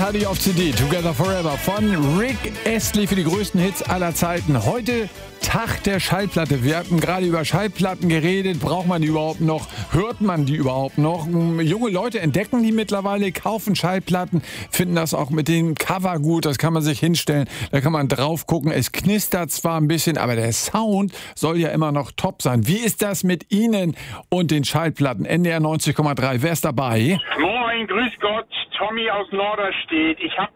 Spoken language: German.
KD auf CD, Together Forever von Rick Astley für die größten Hits aller Zeiten. Heute Tag der Schallplatte. Wir hatten gerade über Schallplatten geredet. Braucht man die überhaupt noch? Hört man die überhaupt noch? Junge Leute entdecken die mittlerweile, kaufen Schallplatten, finden das auch mit dem Cover gut. Das kann man sich hinstellen, da kann man drauf gucken. Es knistert zwar ein bisschen, aber der Sound soll ja immer noch top sein. Wie ist das mit Ihnen und den Schallplatten? NDR 90,3. Wer ist dabei? Moin, grüß Gott, Tommy aus Norderstedt. Ich habe